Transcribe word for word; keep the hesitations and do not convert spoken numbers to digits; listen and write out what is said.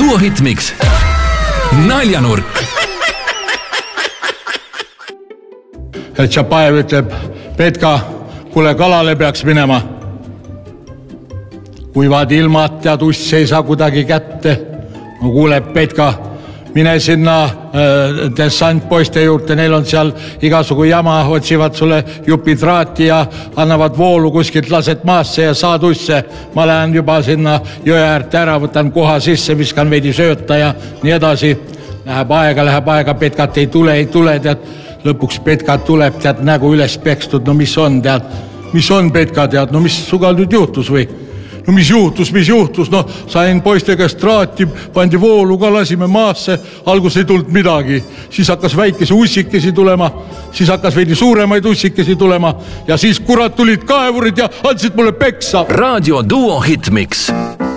Duo Hitmix naljanurk. Tšapaev ütleb, Petka, kuule kalale peaks minema. Kuivad ilmad ja tuss ei saa kuidagi kätte. No kuule, Petka, mine sinna äh, dessantpoiste juurde, neil on seal igasugu jama, otsivad sulle jupitraati ja annavad voolu kuskilt, laset maasse ja saad usse. Ma lähen juba sinna jõe äärte ära, võtan koha sisse, viskan veidi sööta ja nii edasi. Läheb aega, läheb aega, Petkat ei tule, ei tule, tead. Lõpuks Petkat tuleb, tead, nägu üles pekstud, no mis on, tead, mis on Petka, tead, no mis sugal nüüd juhtus või? No mis juhtus, mis juhtus, no sain poiste käest traati, pandi voolu ka, lasime maasse, algus ei tulnud midagi, siis hakkas väikese ussikesi tulema, siis hakkas veidi suuremaid ussikesi tulema ja siis kurat tulid kaevurid ja andsid mulle peksa. Raadio Duo Hitmix.